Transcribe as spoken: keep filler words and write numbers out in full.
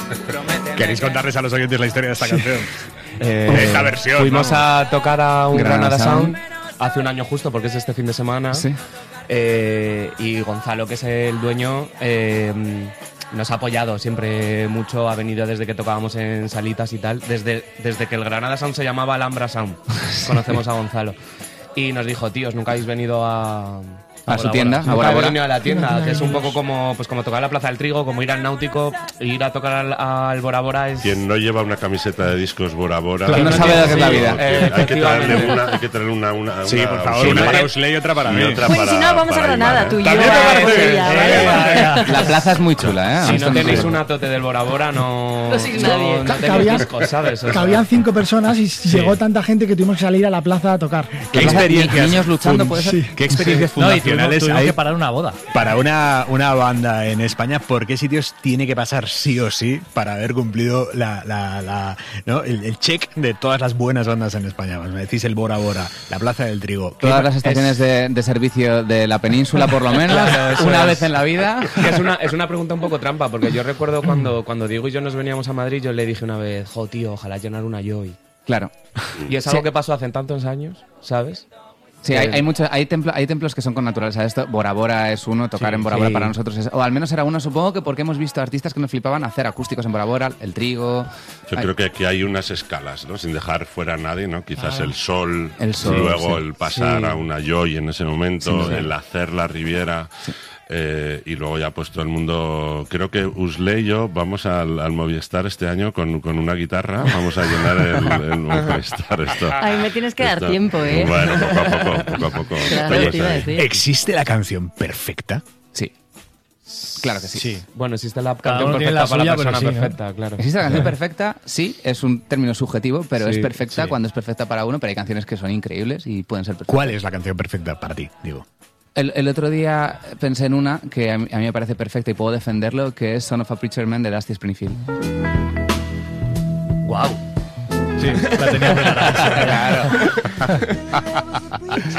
¿Queréis contarles a los oyentes la historia de esta canción? Eh, de esta versión. Fuimos vamos. a tocar a un Granada Granada Sound Sound hace un año justo, porque es este fin de semana. Sí. Eh, y Gonzalo, que es el dueño, eh, nos ha apoyado siempre mucho. Ha venido desde que tocábamos en salitas y tal. Desde, desde que el Granada Sound se llamaba Alhambra Sound. Conocemos a Gonzalo. Y nos dijo, tíos, nunca habéis venido a... A su tienda, a Nunca Bora habéis Bora. venido a la tienda, que es un poco como, pues como tocar a la Plaza del Trigo, como ir al Náutico, ir a tocar al, al Bora Bora es... Quien no lleva una camiseta de discos Bora Bora. Claro, no sabe lo que es la vida. Eh, hay, que traerle efectivamente. una, hay que traerle una, una, Sí, una por favor, Usley una para Usley y otra para y mí. otra Pues para- si no, vamos a para Granada, Iván, tú y ¿eh? yo. También te a parece. ese día, Eh, ¿vale? venga. La plaza es muy chula, ¿eh? Si Esto no sé. tenéis una tote del Bora Bora, no... No sois nadie. No, no tenéis Cabían- discos, ¿sabes? O sea, Cabían cinco personas y llegó tanta gente que tuvimos que salir a la plaza a tocar. ¿Qué La plaza- experiencias niños luchando, ¿puede ser? Sí. ¿Qué experiencias No, y tuvimos, fundacionales tuvimos hay que parar una boda. para una, una banda en España? ¿Por qué sitios tiene que pasar sí o sí para haber cumplido la, la, la, ¿no? el, el check de todas las buenas bandas en España? Pues me decís el Bora Bora, la Plaza del Trigo. ¿Qué- Todas las estaciones de, de servicio de la península, por lo menos, Claro, eso una es. vez en la vida. que es una, es una pregunta un poco trampa, porque yo recuerdo cuando, cuando Diego y yo nos veníamos a Madrid, yo le dije una vez, jo, tío, ojalá llenar una Joy. Claro. Y es algo Sí. que pasó hace tantos años, ¿sabes? Sí, hay, hay, muchos, hay, templo- hay templos que son con naturaleza. Esto, Bora Bora es uno, tocar Sí, en Bora Bora sí. para nosotros es... O al menos era uno, supongo que porque hemos visto artistas que nos flipaban hacer acústicos en Bora Bora, el Trigo... Yo Ay, creo que aquí hay unas escalas, ¿no? Sin dejar fuera a nadie, ¿no? Quizás el sol, El sol, luego sí. el pasar Sí. a una Joy en ese Sin momento, duda. el hacer la Riviera, eh, y luego ya pues todo el mundo... Creo que Usley y yo vamos al, al Movistar este año con, con una guitarra, vamos a llenar el, el Movistar. Esto, Ahí me tienes que dar esto- tiempo, ¿eh? Bueno, poco a poco, poco a poco. Claro, Estamos te iba a ahí. decir. ¿Existe la canción perfecta? Sí. Claro que sí. Sí. Bueno, existe la Cada canción uno tiene perfecta la para suya, la persona pero sí, ¿no? perfecta, claro. ¿Existe la canción perfecta? Sí, es un término subjetivo, pero Sí, es perfecta sí. cuando es perfecta para uno, pero hay canciones que son increíbles y pueden ser perfectas. ¿Cuál es la canción perfecta para ti, digo? El, el otro día pensé en una que a mí, a mí me parece perfecta y puedo defenderlo, que es Son of a Preacher Man de Dusty Springfield. ¡Guau! Sí, la tenía preparada. Claro.